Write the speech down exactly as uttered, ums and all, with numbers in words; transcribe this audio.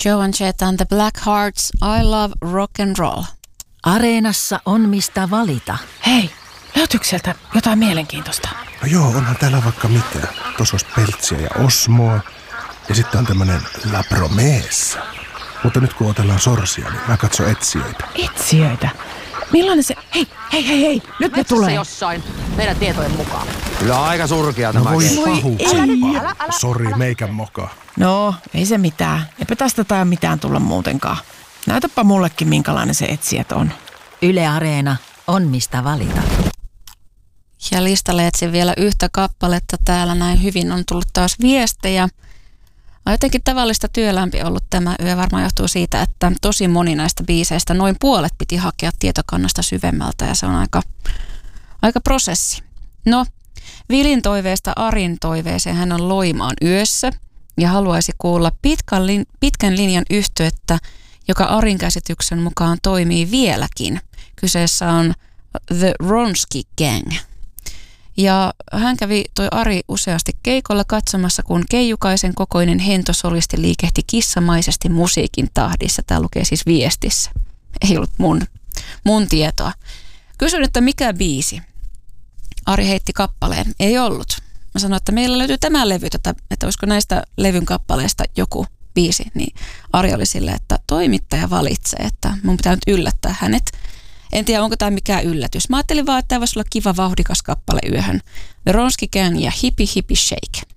Joan Jett and the Black Hearts, I Love Rock and Roll. Areenassa on mistä valita. Hei, löytyykö sieltä jotain mielenkiintoista? No joo, onhan täällä vaikka mitä. Tuossa olisi Peltsiä ja Osmoa. Ja sitten on tämmönen La Promessa. Mutta nyt kun otellaan sorsia, niin mä katson etsijöitä. Etsijöitä? Millainen se... Hei, hei, hei, hei! Nyt ne tulee! Jossain meidän tietojen mukaan. Kyllä aika surkea no tämä. Voi Voi pahuksempaa. Sori, meikän moka. No, ei se mitään. Eipä tästä tai mitään tulla muutenkaan. Näytäpä mullekin, minkälainen se etsijät on. Yle Areena on mistä valita. Ja listalle etsin vielä yhtä kappaletta. Täällä näin hyvin on tullut taas viestejä. On jotenkin tavallista työlämpi ollut tämä yö. Varmaan johtuu siitä, että tosi moni näistä biiseistä, noin puolet piti hakea tietokannasta syvemmältä ja se on aika, aika prosessi. No, Vilin toiveesta Arin toiveeseen. Hän on Loimaan yössä ja haluaisi kuulla pitkän, lin, pitkän linjan yhtyettä, joka Arin käsityksen mukaan toimii vieläkin. Kyseessä on The Wronski Gang. Ja hän kävi toi Ari useasti keikolla katsomassa, kun keijukaisen kokoinen hentosolisti liikehti kissamaisesti musiikin tahdissa. Tämä lukee siis viestissä. Ei ollut mun, mun tietoa. Kysyin, että mikä biisi? Ari heitti kappaleen. Ei ollut. Mä sanoin, että meillä löytyy tämä levy, että, että olisiko näistä levyn kappaleista joku biisi. Niin Ari oli silleen, että toimittaja valitsee, että mun pitää nyt yllättää hänet. En tiedä, onko tämä mikään yllätys. Mä ajattelin vaan, että tämä voisi olla kiva vauhdikas kappale yöhön. The Wronski Gang ja Hippie Hippie Shake.